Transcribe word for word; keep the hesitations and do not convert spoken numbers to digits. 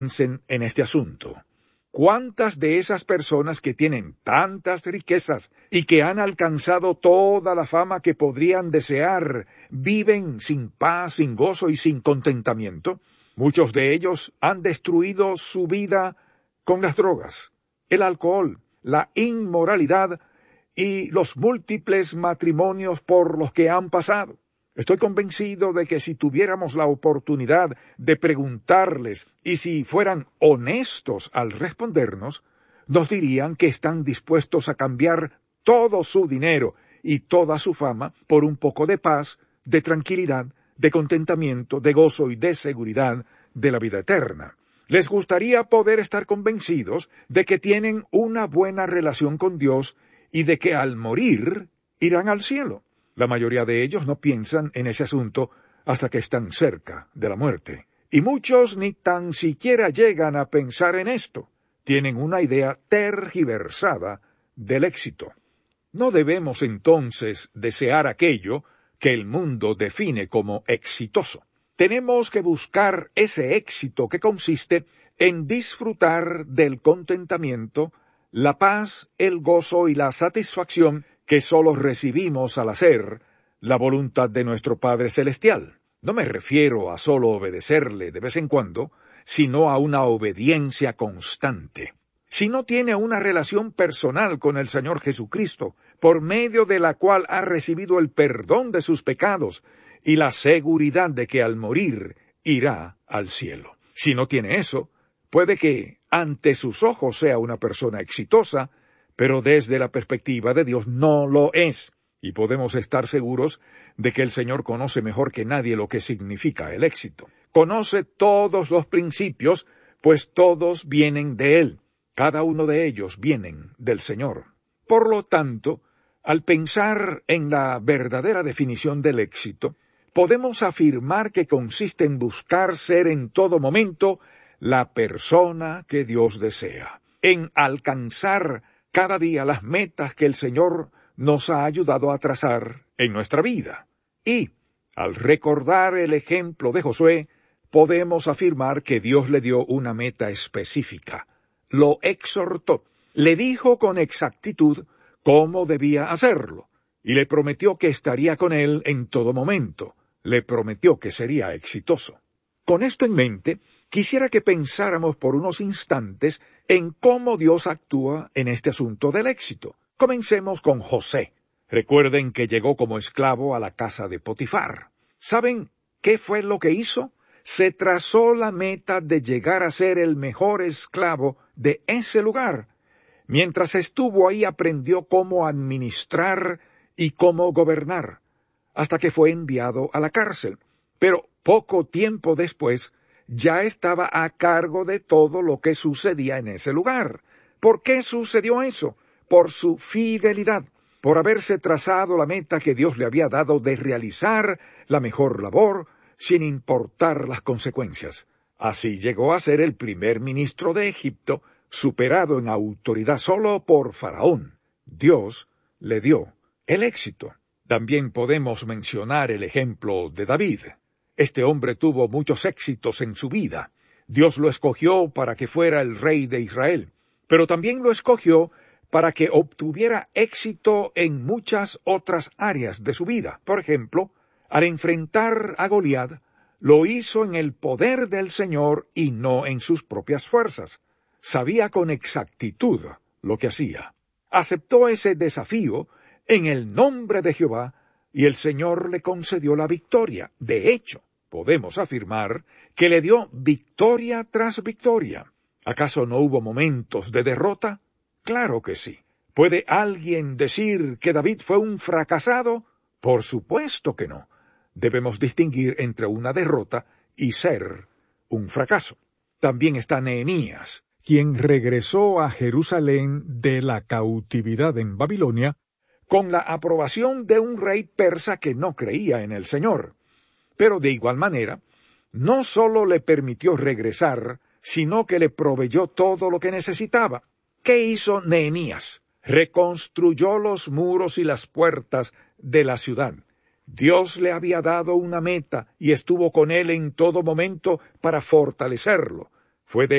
Piensen en este asunto. ¿Cuántas de esas personas que tienen tantas riquezas y que han alcanzado toda la fama que podrían desear viven sin paz, sin gozo y sin contentamiento? Muchos de ellos han destruido su vida con las drogas, el alcohol, la inmoralidad y los múltiples matrimonios por los que han pasado. Estoy convencido de que si tuviéramos la oportunidad de preguntarles y si fueran honestos al respondernos, nos dirían que están dispuestos a cambiar todo su dinero y toda su fama por un poco de paz, de tranquilidad, de contentamiento, de gozo y de seguridad de la vida eterna. Les gustaría poder estar convencidos de que tienen una buena relación con Dios y de que al morir irán al cielo. La mayoría de ellos no piensan en ese asunto hasta que están cerca de la muerte. Y muchos ni tan siquiera llegan a pensar en esto. Tienen una idea tergiversada del éxito. No debemos entonces desear aquello que el mundo define como exitoso. Tenemos que buscar ese éxito que consiste en disfrutar del contentamiento, la paz, el gozo y la satisfacción que sólo recibimos al hacer la voluntad de nuestro Padre Celestial. No me refiero a sólo obedecerle de vez en cuando, sino a una obediencia constante. Si no tiene una relación personal con el Señor Jesucristo, por medio de la cual ha recibido el perdón de sus pecados y la seguridad de que al morir irá al cielo. Si no tiene eso, puede que ante sus ojos sea una persona exitosa, pero desde la perspectiva de Dios no lo es, y podemos estar seguros de que el Señor conoce mejor que nadie lo que significa el éxito. Conoce todos los principios, pues todos vienen de Él. Cada uno de ellos vienen del Señor. Por lo tanto, al pensar en la verdadera definición del éxito, podemos afirmar que consiste en buscar ser en todo momento la persona que Dios desea, en alcanzar cada día las metas que el Señor nos ha ayudado a trazar en nuestra vida. Y, al recordar el ejemplo de Josué, podemos afirmar que Dios le dio una meta específica. Lo exhortó, le dijo con exactitud cómo debía hacerlo, y le prometió que estaría con él en todo momento. Le prometió que sería exitoso. Con esto en mente, quisiera que pensáramos por unos instantes en cómo Dios actúa en este asunto del éxito. Comencemos con José. Recuerden que llegó como esclavo a la casa de Potifar. ¿Saben qué fue lo que hizo? Se trazó la meta de llegar a ser el mejor esclavo de ese lugar. Mientras estuvo ahí aprendió cómo administrar y cómo gobernar, hasta que fue enviado a la cárcel. Pero poco tiempo después, ya estaba a cargo de todo lo que sucedía en ese lugar. ¿Por qué sucedió eso? Por su fidelidad, por haberse trazado la meta que Dios le había dado de realizar la mejor labor, sin importar las consecuencias. Así llegó a ser el primer ministro de Egipto, superado en autoridad solo por Faraón. Dios le dio el éxito. También podemos mencionar el ejemplo de David. Este hombre tuvo muchos éxitos en su vida. Dios lo escogió para que fuera el rey de Israel, pero también lo escogió para que obtuviera éxito en muchas otras áreas de su vida. Por ejemplo, al enfrentar a Goliat, lo hizo en el poder del Señor y no en sus propias fuerzas. Sabía con exactitud lo que hacía. Aceptó ese desafío en el nombre de Jehová, y el Señor le concedió la victoria. De hecho, podemos afirmar que le dio victoria tras victoria. ¿Acaso no hubo momentos de derrota? Claro que sí. ¿Puede alguien decir que David fue un fracasado? Por supuesto que no. Debemos distinguir entre una derrota y ser un fracaso. También está Nehemías, quien regresó a Jerusalén de la cautividad en Babilonia, con la aprobación de un rey persa que no creía en el Señor. Pero de igual manera, no solo le permitió regresar, sino que le proveyó todo lo que necesitaba. ¿Qué hizo Nehemías? Reconstruyó los muros y las puertas de la ciudad. Dios le había dado una meta y estuvo con él en todo momento para fortalecerlo. Fue de